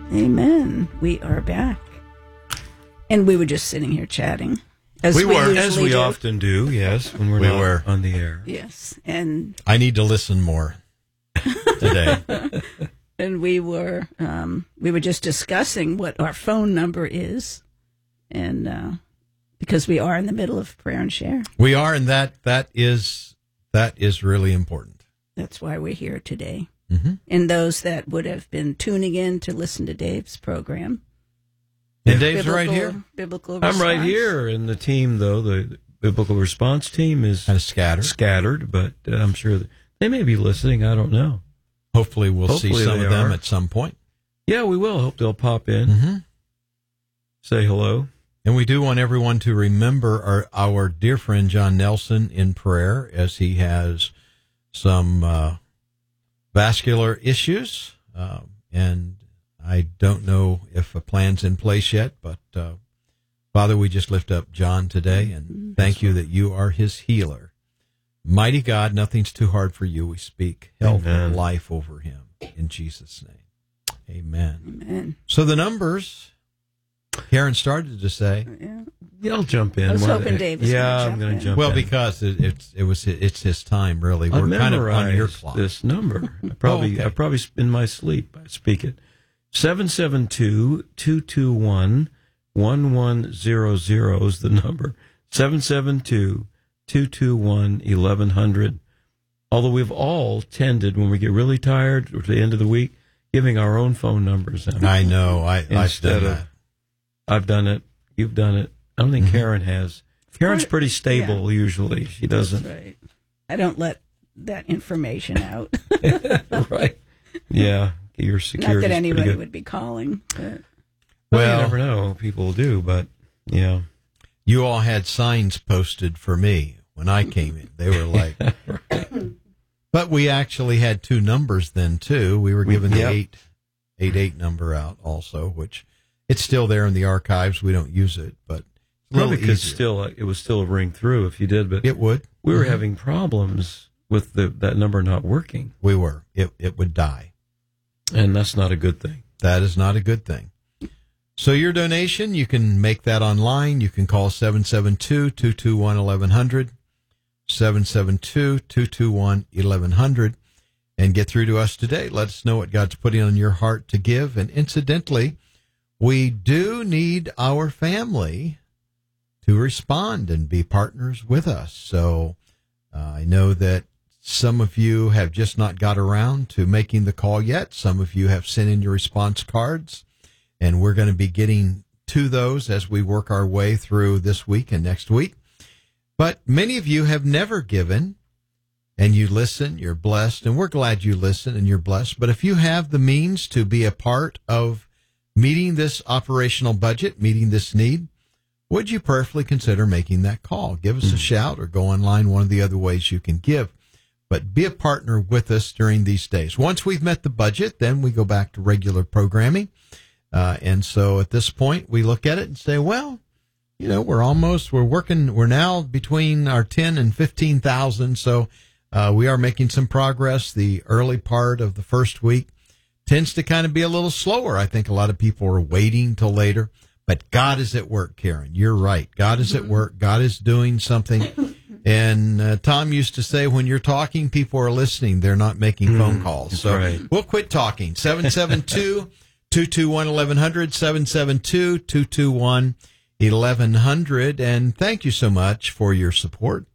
Amen. We are back. And we were just sitting here chatting. As we often do, yes, when we're not on the air. Yes. And I need to listen more today. And we were just discussing what our phone number is, and because we are in the middle of prayer and share. We are, and that is really important. That's why we're here today. Mm-hmm. And those that would have been tuning in to listen to Dave's program. And Dave's right here. Biblical Response. I'm right here, and the team, though, the Biblical Response team is kind of scattered, but I'm sure that they may be listening. I don't know. Hopefully we'll see some of them at some point. Yeah, we will. Hope they'll pop in. Mm-hmm. Say hello. And we do want everyone to remember our dear friend John Nelson in prayer, as he has some vascular issues, and I don't know if a plan's in place yet, but Father, we just lift up John today, and thank you that you are his healer. Mighty God, nothing's too hard for you. We speak health and life over him in Jesus' name. Amen. Amen. So the numbers, Karen started to say. Yeah, I'll jump in. I was hoping Dave was I'm going to jump in. Well, because it's his time, really. We're kind of on your clock. This number. I probably in my sleep I speak it. 772-221-1100 is the number. 772-221-1100. Although we've all tended, when we get really tired or at the end of the week, giving our own phone numbers out. I know. I've done that. I've done it. You've done it. I don't think Karen has. Karen's pretty stable usually. She doesn't. That's right. I don't let that information out. Right. Yeah. Your security. Not that anybody would be calling. But. Well, you never know. People do, but yeah. You all had signs posted for me when I came in. They were like, but we actually had two numbers then too. We were given the 888 number out also, which it's still there in the archives. We don't use it, but probably because it was still ring through if you did, but it would. We were having problems with that number not working. We were. It would die. And that's not a good thing. That is not a good thing. So your donation, you can make that online. You can call 772-221-1100, 772-221-1100, and get through to us today. Let us know what God's putting on your heart to give. And incidentally, we do need our family to respond and be partners with us. So I know that some of you have just not got around to making the call yet. Some of you have sent in your response cards, and we're going to be getting to those as we work our way through this week and next week. But many of you have never given, and you listen, you're blessed, and we're glad you listen and you're blessed. But if you have the means to be a part of meeting this operational budget, meeting this need, would you prayerfully consider making that call? Give us a shout or go online, one of the other ways you can give. But be a partner with us during these days. Once we've met the budget, then we go back to regular programming. And so at this point, we look at it and say, well, you know, we're now between our 10 and 15,000. So we are making some progress. The early part of the first week tends to kind of be a little slower. I think a lot of people are waiting till later. But God is at work, Karen. You're right. God is at work. God is doing something. And Tom used to say, when you're talking, people are listening. They're not making phone calls. So we'll quit talking. 772-221-1100, 772-221-1100. And thank you so much for your support.